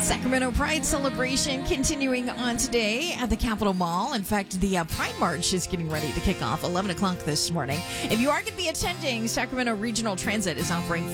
Sacramento Pride celebration continuing on today at the Capitol Mall. In fact, the Pride March is getting ready to kick off 11 o'clock this morning. If you are going to be attending, Sacramento Regional Transit is offering